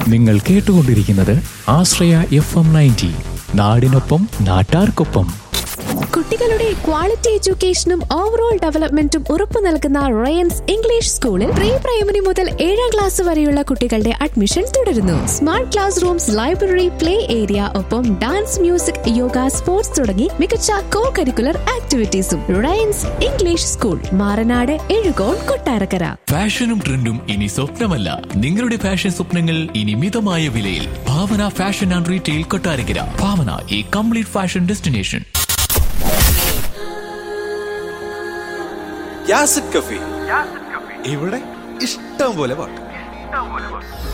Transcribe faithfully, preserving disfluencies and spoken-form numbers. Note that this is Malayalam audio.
നിങ്ങൾ കേട്ടുകൊണ്ടിരിക്കുന്നത് ആശ്രയ എഫ് എം നയൻറ്റി, നാടിനൊപ്പം നാട്ടാർക്കൊപ്പം. കുട്ടികളുടെ ക്വാളിറ്റി എഡ്യൂക്കേഷനും ഓവറോൾ ഡെവലപ്മെന്റും ഉറപ്പു നൽകുന്ന റയൻസ് ഇംഗ്ലീഷ് സ്കൂളിൽ പ്രീ പ്രൈമറി മുതൽ ഏഴാം ക്ലാസ് വരെയുള്ള കുട്ടികളുടെ അഡ്മിഷൻ തുടരുന്നു. Smart class rooms, library, play area, ഒപ്പം ഡാൻസ്, മ്യൂസിക്, യോഗ, സ്പോർട്സ് തുടങ്ങി മികച്ച കോ കരിക്കുലർ ആക്ടിവിറ്റീസും. Ryan's English school, Maranad, Ezhukone, Kottarakkara. ഫാഷനും ട്രെൻഡും ഇനി സ്വപ്നമല്ല, നിങ്ങളുടെ ഫാഷൻ സ്വപ്നങ്ങൾ ഇനി മിതമായ വിലയിൽ. ഭാവന ഫാഷൻ ആൻഡ് റീറ്റെയിൽ, കൊട്ടാരക്കര. ഭാവന, ഈ കംപ്ലീറ്റ് ഫാഷൻ ഡെസ്റ്റിനേഷൻ. യാസിഡ് കഫേ, ഇവിടെ ഇഷ്ടം പോലെ പാട്ട്.